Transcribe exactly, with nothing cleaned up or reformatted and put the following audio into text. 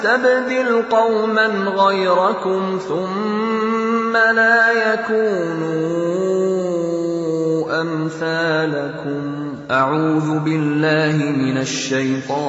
يَسْتَبْدِلْ قَوْمًا غَيْرَكُمْ ثُمَّ لَا يَكُونُوا أَمْثَالَكُمْ. أَعُوذُ بِاللَّهِ مِنَ الشَّيْطَانِ